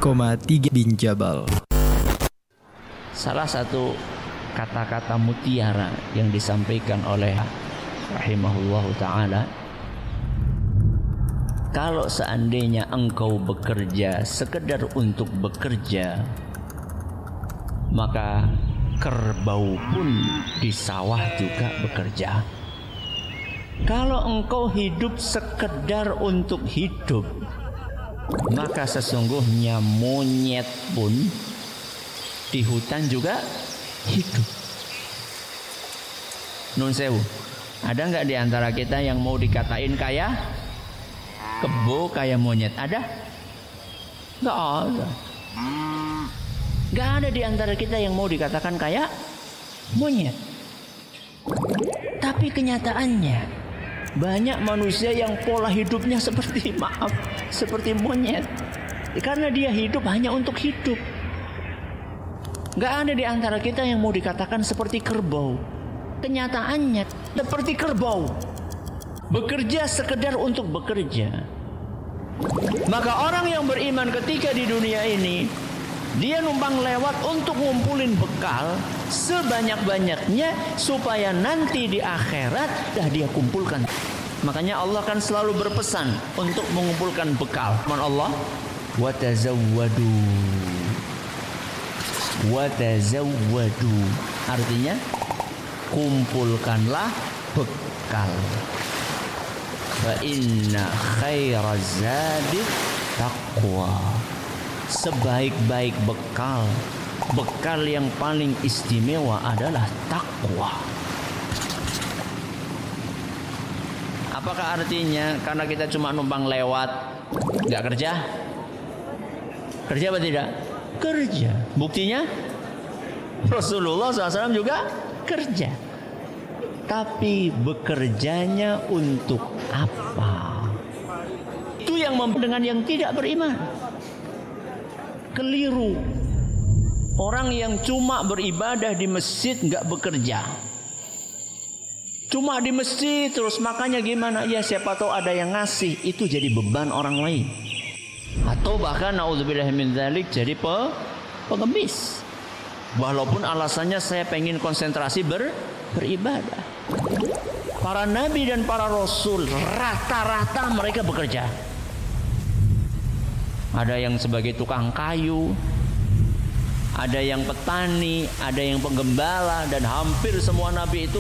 Bin Jabal. Salah satu kata-kata mutiara yang disampaikan oleh rahimahullahu ta'ala, kalau seandainya engkau bekerja sekedar untuk bekerja, maka kerbau pun di sawah juga bekerja. Kalau engkau hidup sekedar untuk hidup, maka sesungguhnya monyet pun di hutan juga hidup. Nun sewu, ada nggak di antara kita yang mau dikatain kayak kebo, kayak monyet? Ada? Nggak ada. Nggak ada di antara kita yang mau dikatakan kayak monyet. Tapi kenyataannya banyak manusia yang pola hidupnya seperti monyet. Karena dia hidup hanya untuk hidup. Nggak ada di antara kita yang mau dikatakan seperti kerbau. Kenyataannya seperti kerbau, bekerja sekedar untuk bekerja. Maka orang yang beriman ketika di dunia ini, dia numpang lewat untuk ngumpulin bekal sebanyak-banyaknya supaya nanti di akhirat dah dia kumpulkan. Makanya Allah kan selalu berpesan untuk mengumpulkan bekal. Allah, watazawwadu. Watazawwadu artinya kumpulkanlah bekal. Fa inna khairaz zadi taqwa. Sebaik-baik bekal yang paling istimewa adalah takwa. Apakah artinya karena kita cuma numpang lewat nggak kerja? Kerja apa tidak? Kerja. Buktinya Rasulullah SAW juga kerja. Tapi bekerjanya untuk apa? Itu yang dengan yang tidak beriman. Keliru. Orang yang cuma beribadah di masjid nggak bekerja. Cuma di masjid terus, makanya gimana? Ya siapa tahu ada yang ngasih, itu jadi beban orang lain. Atau bahkan naudzubillah min dzalik jadi pengemis. Walaupun alasannya saya pengen konsentrasi beribadah. Para nabi dan para rasul rata-rata mereka bekerja. Ada yang sebagai tukang kayu, ada yang petani, ada yang penggembala, dan hampir semua nabi itu